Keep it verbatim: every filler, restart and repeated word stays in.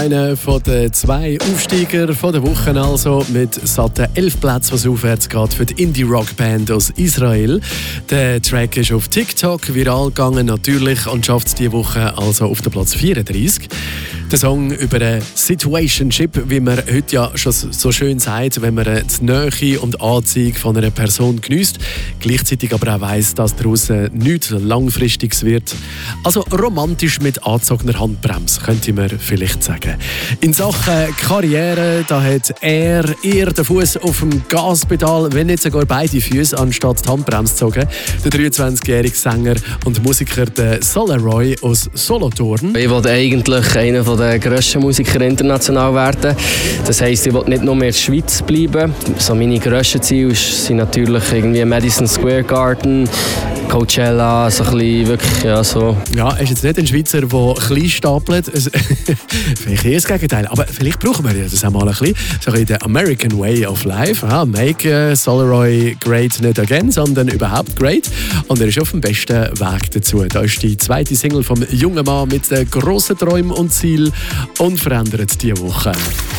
Einer von den zwei Aufsteiger von der Woche, also mit satten elf Plätzen, was aufwärts geht für die Indie-Rock-Band aus Israel. Der Track ist auf TikTok viral gegangen, natürlich, und schafft es diese Woche also auf den Platz vierunddreißig. Der Song über eine Situationship, wie man heute ja schon so schön sagt, wenn man die Nähe und die Anziehung von einer Person geniesst, gleichzeitig aber auch weiss, dass daraus nichts Langfristiges wird. Also romantisch mit angezogener Handbremse, könnte man vielleicht sagen. In Sachen Karriere, da hat er eher den Fuß auf dem Gaspedal, wenn nicht sogar beide Füße anstatt die Handbremse gezogen. Der dreiundzwanzigjährige Sänger und Musiker der Solaroy aus Solothurn. Ich wollte eigentlich einer der grössten Musiker international werden. Das heisst, ich wollte nicht nur mehr in der Schweiz bleiben. So meine grössten Ziele sind natürlich irgendwie Madison Square Garden, Coachella, so ein bisschen wirklich, ja, so. Ja, er ist jetzt nicht ein Schweizer, der klein stapelt. Vielleicht eher das Gegenteil. Aber vielleicht brauchen wir das auch mal ein bisschen. So ein bisschen der American Way of Life. Ja, make uh, Solaroy great nicht again, sondern überhaupt great. Und er ist auf dem besten Weg dazu. Da ist die zweite Single vom jungen Mann mit den grossen Träumen und Zielen unverändert diese Woche.